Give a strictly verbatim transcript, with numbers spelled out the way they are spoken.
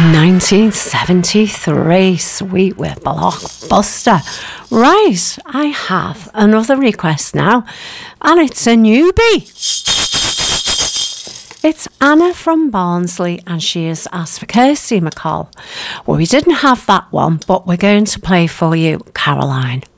nineteen seventy-three, sweet with Blockbuster. Right, I have another request now, and it's a newbie. It's Anna from Barnsley, and she has asked for Kirsty MacColl. Well, we didn't have that one, but we're going to play for you, Caroline.